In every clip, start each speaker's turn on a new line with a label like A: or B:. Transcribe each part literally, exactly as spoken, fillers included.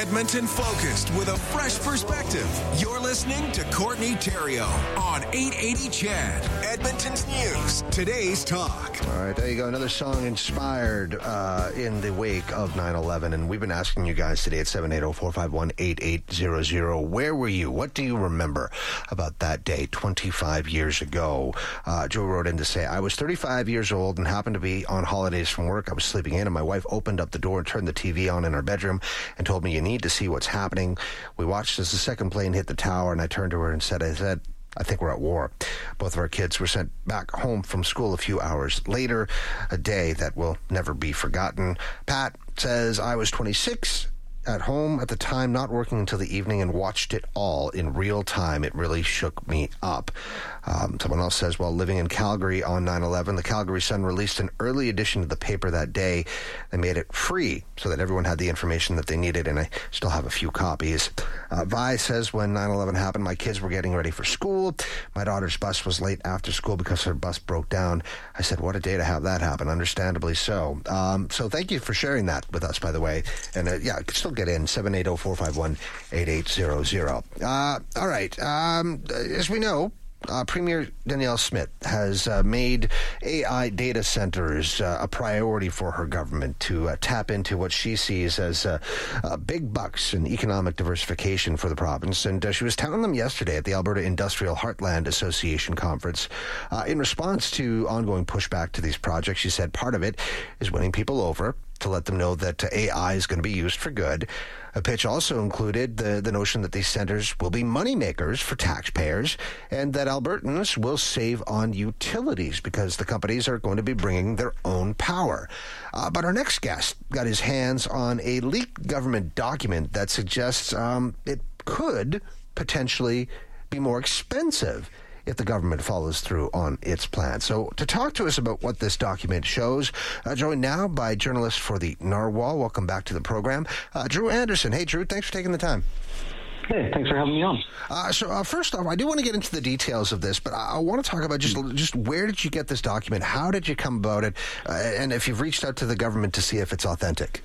A: Edmonton focused with a fresh perspective. You're listening to Courtney Theriault on eight eighty C H E D, Edmonton's News, Today's Talk.
B: All right, there you go. Another song inspired uh, in the wake of nine eleven. And we've been asking you guys today at seven eight zero, four five one, eight eight zero zero, where were you? What do you remember about that day twenty-five years ago? Uh, Joe wrote in to say, I was thirty-five years old and happened to be on holidays from work. I was sleeping in and my wife opened up the door and turned the T V on in our bedroom and told me, you need to see what's happening. We watched as the second plane hit the tower and I turned to her and said, I said, I think we're at war. Both of our kids were sent back home from school a few hours later, a day that will never be forgotten. Pat says, I was twenty-six at home at the time, not working until the evening, and watched it all in real time. It really shook me up. Um, someone else says, while living in Calgary on nine eleven, the Calgary Sun released an early edition of the paper that day. They made it free so that everyone had the information that they needed, and I still have a few copies. Uh, Vi says, when nine eleven happened, my kids were getting ready for school. My daughter's bus was late after school because her bus broke down. I said, what a day to have that happen, understandably so. Um, so thank you for sharing that with us, by the way. And uh, yeah, still get in, seven eight zero, four five one, eight eight zero zero. Uh, all right, um, as we know, Uh, Premier Danielle Smith has uh, made A I data centers uh, a priority for her government to uh, tap into what she sees as uh, uh, big bucks and economic diversification for the province. And uh, she was touting them yesterday at the Alberta Industrial Heartland Association conference. Uh, in response to ongoing pushback to these projects, she said part of it is winning people over to let them know that uh, A I is going to be used for good. A pitch also included the, the notion that these centers will be moneymakers for taxpayers and that Albertans will save on utilities because the companies are going to be bringing their own power. Uh, but our next guest got his hands on a leaked government document that suggests um, it could potentially be more expensive if the government follows through on its plan. So to talk to us about what this document shows, uh, joined now by journalist for the Narwhal. Welcome back to the program, uh, Drew Anderson. Hey, Drew, thanks for taking the time.
C: Hey, thanks for having me on.
B: Uh, so uh, first off, I do want to get into the details of this, but I, I want to talk about just just where did you get this document? How did you come about it? Uh, and if you've reached out to the government to see if it's authentic.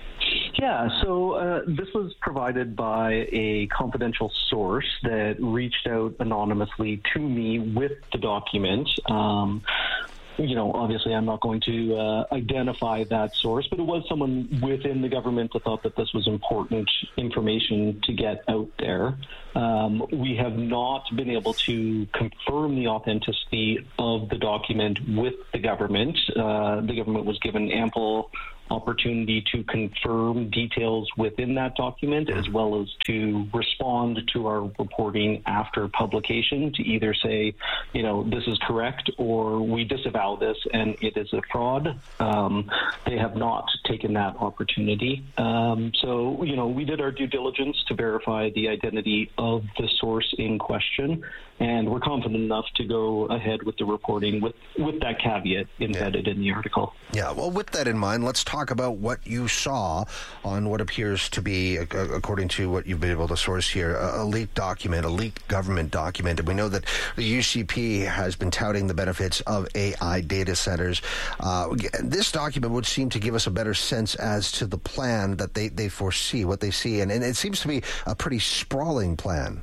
C: Yeah, so uh, this was provided by a confidential source that reached out anonymously to me with the document. Um, you know, obviously I'm not going to uh, identify that source, but it was someone within the government that thought that this was important information to get out there. Um, we have not been able to confirm the authenticity of the document with the government. Uh, the government was given ample opportunity to confirm details within that document as well as to respond to our reporting after publication to either say, you know, this is correct or we disavow this and it is a fraud. Um, they have not taken that opportunity. Um, so, you know, we did our due diligence to verify the identity of the source in question, and we're confident enough to go ahead with the reporting with, with that caveat embedded
B: yeah.
C: in the article.
B: Yeah, well, with that in mind, let's talk about what you saw on what appears to be, according to what you've been able to source here, a leaked document, a leaked government document. And we know that the U C P has been touting the benefits of A I data centers. Uh, this document would seem to give us a better sense as to the plan that they, they foresee, what they see. And, and it seems to be a pretty sprawling plan.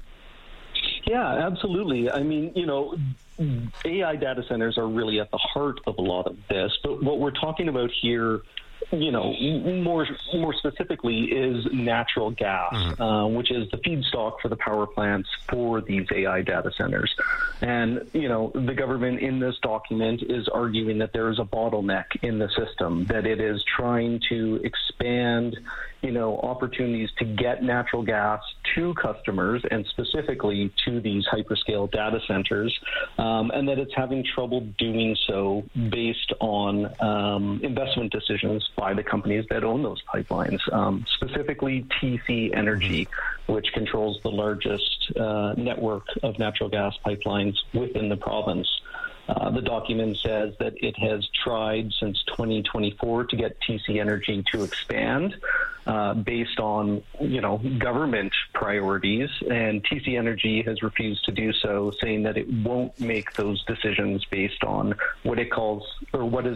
C: Yeah, absolutely. I mean, you know, A I data centers are really at the heart of a lot of this, but what we're talking about here, you know, more more specifically is natural gas, mm-hmm. uh, which is the feedstock for the power plants for these A I data centers. And, you know, the government in this document is arguing that there is a bottleneck in the system, that it is trying to expand, you know, opportunities to get natural gas to customers and specifically to these hyperscale data centers, um, and that it's having trouble doing so based on um, investment decisions by the companies that own those pipelines, um, specifically T C Energy, which controls the largest uh, network of natural gas pipelines within the province. Uh, the document says that it has tried since twenty twenty-four to get T C Energy to expand uh, based on, you know, government priorities, and T C Energy has refused to do so, saying that it won't make those decisions based on what it calls, or what is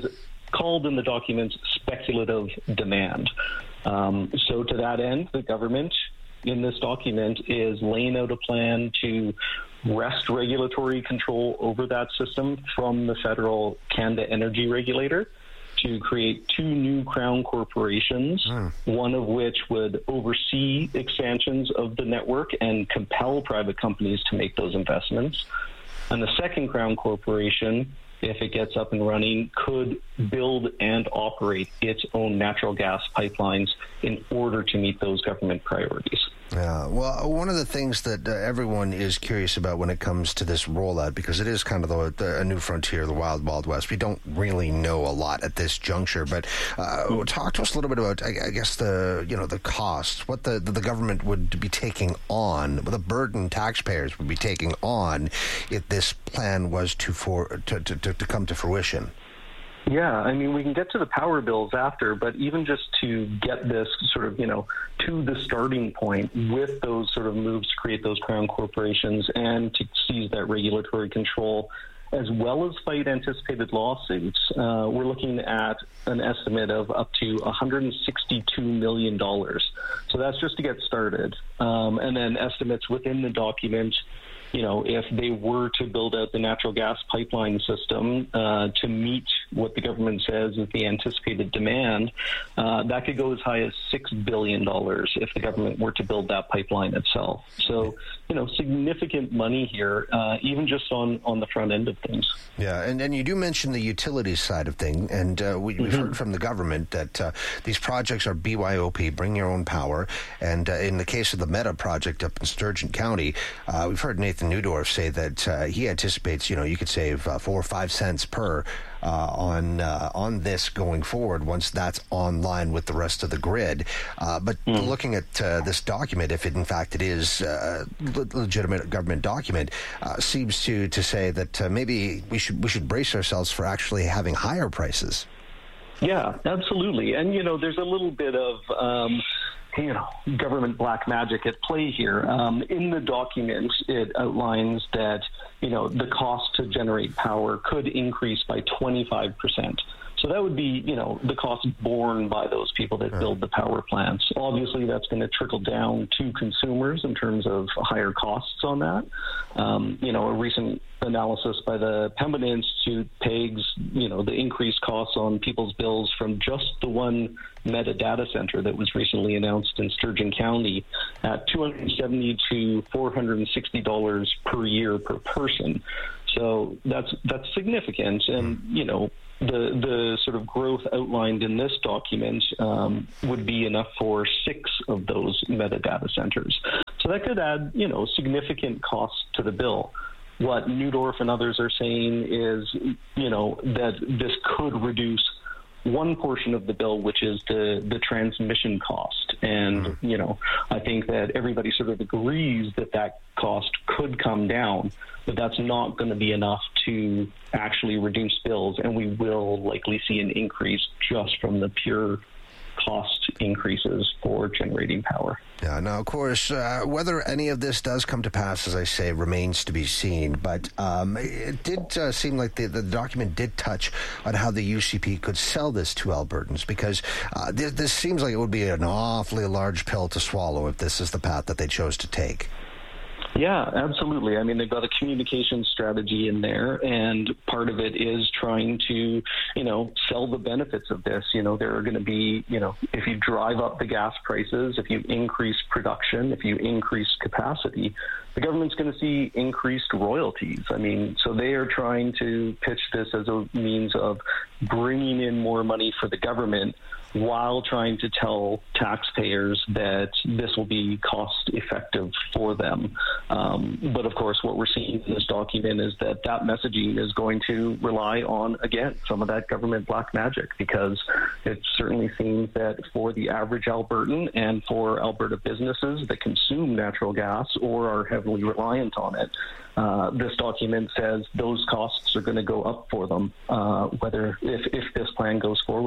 C: called in the documents speculative demand. Um, so to that end, the government in this document is laying out a plan to wrest regulatory control over that system from the federal Canada Energy Regulator, to create two new crown corporations, mm. one of which would oversee expansions of the network and compel private companies to make those investments. And the second crown corporation, if it gets up and running, could build and operate its own natural gas pipelines in order to meet those government priorities.
B: Yeah, well, one of the things that uh, everyone is curious about when it comes to this rollout, because it is kind of the, the, a new frontier, the wild, wild west. We don't really know a lot at this juncture, but uh, talk to us a little bit about, I, I guess, the you know the costs, what the, the government would be taking on, the burden taxpayers would be taking on if this plan was to for to, to, to, to come to fruition.
C: Yeah, I mean, we can get to the power bills after, but even just to get this sort of, you know, to the starting point with those sort of moves to create those crown corporations and to seize that regulatory control, as well as fight anticipated lawsuits, uh, we're looking at an estimate of up to one hundred sixty-two million dollars. So that's just to get started. Um, and then estimates within the document, you know, if they were to build out the natural gas pipeline system uh, to meet what the government says is the anticipated demand, uh, that could go as high as six billion dollars if the government were to build that pipeline itself. So, you know, significant money here, uh, even just on, on the front end of things.
B: Yeah, and, and you do mention the utilities side of things, and uh, we, we've mm-hmm. heard from the government that uh, these projects are B Y O P, bring your own power, and uh, in the case of the Meta project up in Sturgeon County, uh, we've heard Nathan Neudorf say that uh, he anticipates, you know, you could save uh, four or five cents per uh, on uh, on this going forward once that's online with the rest of the grid. Uh, but mm. looking at uh, this document, if it in fact it is a legitimate government document, uh, seems to to say that uh, maybe we should we should brace ourselves for actually having higher prices.
C: Yeah, absolutely. And, you know, there's a little bit of, um, you know, government black magic at play here. Um, in the document, it outlines that, you know, the cost to generate power could increase by twenty-five percent. So that would be, you know, the cost borne by those people that build the power plants. Obviously, that's going to trickle down to consumers in terms of higher costs on that. Um, you know, a recent analysis by the Pembina Institute pegs, you know, the increased costs on people's bills from just the one Meta data center that was recently announced in Sturgeon County at two hundred seventy to four hundred sixty dollars per year per person. So that's that's significant, and you know, the the sort of growth outlined in this document um, would be enough for six of those Meta data centers. So that could add, you know, significant costs to the bill. What Neudorf and others are saying is, you know, that this could reduce one portion of the bill, which is the, the transmission cost. And, you know, I think that everybody sort of agrees that that cost could come down, but that's not going to be enough to actually reduce bills. And we will likely see an increase just from the pure cost increases for generating power.
B: Yeah, now, of course, uh, whether any of this does come to pass, as I say, remains to be seen. But um, it did uh, seem like the, the document did touch on how the U C P could sell this to Albertans, because uh, this, this seems like it would be an awfully large pill to swallow if this is the path that they chose to take.
C: Yeah, absolutely. I mean, they've got a communication strategy in there, and part of it is trying to, you know, sell the benefits of this. You know, there are going to be, you know, if you drive up the gas prices, if you increase production, if you increase capacity, the government's going to see increased royalties. I mean, so they are trying to pitch this as a means of bringing in more money for the government while trying to tell taxpayers that this will be cost effective for them. Um, but of course, what we're seeing in this document is that that messaging is going to rely on, again, some of that government black magic, because it certainly seems that for the average Albertan and for Alberta businesses that consume natural gas or are heavily reliant on it, Uh, this document says those costs are going to go up for them, uh, whether if, if this plan goes forward.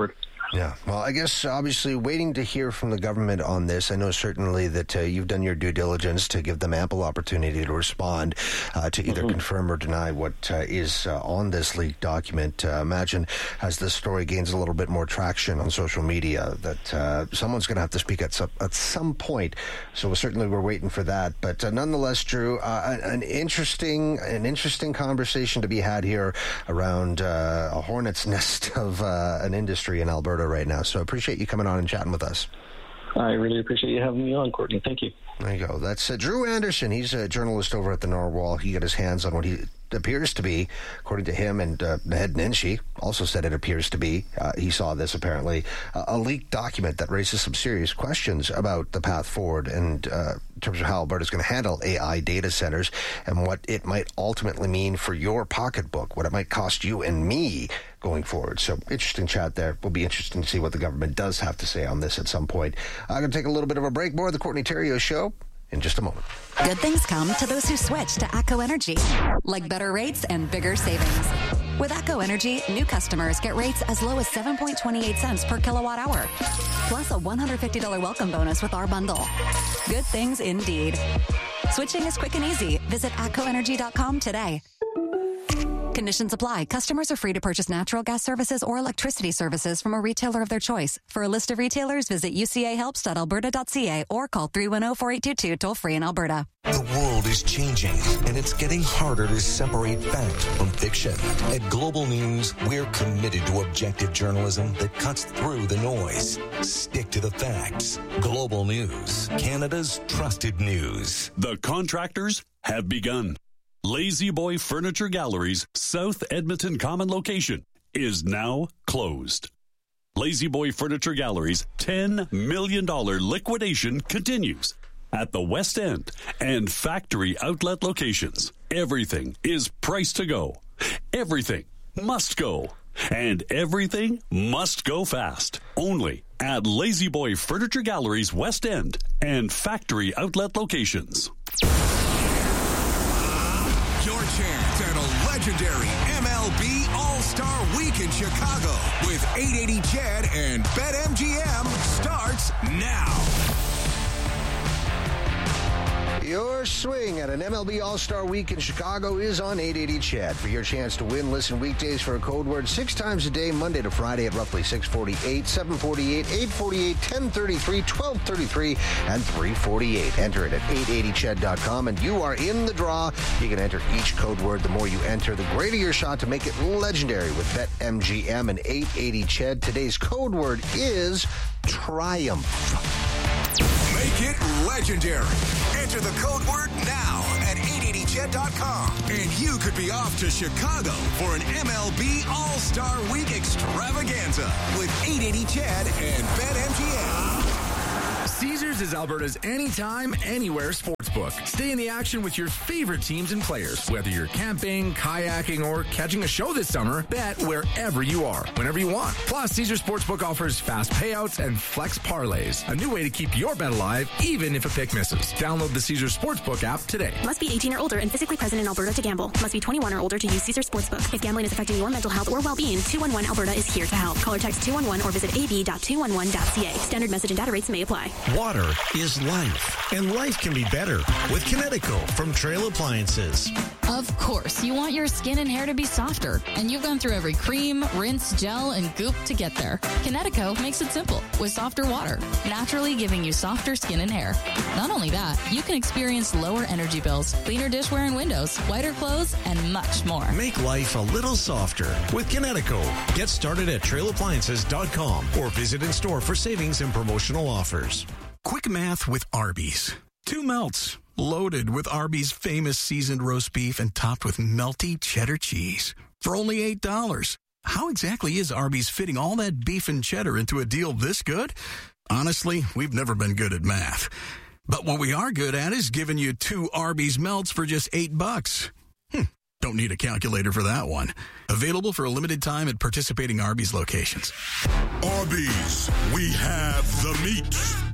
B: Yeah, well, I guess obviously waiting to hear from the government on this. I know certainly that uh, you've done your due diligence to give them ample opportunity to respond uh, to either mm-hmm. confirm or deny what uh, is uh, on this leaked document. Uh, imagine as this story gains a little bit more traction on social media that uh, someone's going to have to speak at some, at some point. So certainly we're waiting for that. But uh, nonetheless, Drew, uh, an interesting an interesting conversation to be had here around uh, a hornet's nest of uh, an industry in Alberta right now. So I appreciate you coming on and chatting with us.
C: I really appreciate you having me on, Courtney. Thank you.
B: There you go. That's uh, Drew Anderson. He's a journalist over at the Narwhal. He got his hands on what he appears to be, according to him, and uh, Ned Ninshi also said it appears to be, uh, he saw this apparently, uh, a leaked document that raises some serious questions about the path forward and uh, in terms of how Alberta is going to handle A I data centers and what it might ultimately mean for your pocketbook, what it might cost you and me going forward. So interesting chat there. Will be interesting to see what the government does have to say on this at some point. I'm going to take a little bit of a break. More of the Courtney Theriault Show in just a moment.
D: Good things come to those who switch to ATCO Energy, like better rates and bigger savings. With ATCO Energy, new customers get rates as low as seven point two eight cents per kilowatt hour, plus a one hundred fifty dollars welcome bonus with our bundle. Good things indeed. Switching is quick and easy. Visit atco energy dot com today. Conditions apply. Customers are free to purchase natural gas services or electricity services from a retailer of their choice. For a list of retailers, visit u c a helps dot alberta dot c a or call three one zero, four eight two two toll free in Alberta.
E: The world is changing, and it's getting harder to separate fact from fiction. At Global News, we're committed to objective journalism that cuts through the noise. Stick to the facts. Global News, Canada's trusted news.
F: The contractors have begun. Lazy Boy Furniture Gallery's South Edmonton Common location is now closed. Lazy Boy Furniture Gallery's ten million dollars liquidation continues at the West End and factory outlet locations. Everything is priced to go. Everything must go. And everything must go fast. Only at Lazy Boy Furniture Gallery's West End and factory outlet locations.
A: Your chance at a legendary M L B All-Star Week in Chicago with eight eighty C H E D and BetMGM starts now.
B: Your swing at an M L B All-Star Week in Chicago is on eight eighty C H E D. For your chance to win, listen weekdays for a code word six times a day, Monday to Friday at roughly six forty-eight, seven forty-eight, eight forty-eight, ten thirty-three, twelve thirty-three, and three forty-eight. Enter it at eight eighty C H E D dot com, and you are in the draw. You can enter each code word. The more you enter, the greater your shot to make it legendary with BetMGM and eight eighty C H E D. Today's code word is Triumph.
A: Make it legendary. Enter the code word now at eight eighty C H E D dot com, and you could be off to Chicago for an M L B All-Star Week extravaganza with eight eighty C H E D and BetMGM.
G: Caesars is Alberta's anytime, anywhere sportsbook. Stay in the action with your favorite teams and players. Whether you're camping, kayaking, or catching a show this summer, bet wherever you are, whenever you want. Plus, Caesars Sportsbook offers fast payouts and flex parlays, a new way to keep your bet alive, even if a pick misses. Download the Caesars Sportsbook app today.
H: Must be eighteen or older and physically present in Alberta to gamble. Must be twenty-one or older to use Caesars Sportsbook. If gambling is affecting your mental health or well-being, two one one Alberta is here to help. Call or text two one one or visit a b dot two one one dot c a. Standard message and data rates may apply.
I: Water is life, and life can be better with Kinetico from Trail Appliances.
J: Of course, you want your skin and hair to be softer, and you've gone through every cream, rinse, gel, and goop to get there. Kinetico makes it simple with softer water, naturally giving you softer skin and hair. Not only that, you can experience lower energy bills, cleaner dishware and windows, whiter clothes, and much more.
I: Make life a little softer with Kinetico. Get started at trail appliances dot com or visit in store for savings and promotional offers.
K: Quick math with Arby's. Two melts, loaded with Arby's famous seasoned roast beef and topped with melty cheddar cheese. For only eight dollars. How exactly is Arby's fitting all that beef and cheddar into a deal this good? Honestly, we've never been good at math. But what we are good at is giving you two Arby's melts for just eight bucks. Hmm, don't need a calculator for that one. Available for a limited time at participating Arby's locations.
L: Arby's, we have the meat.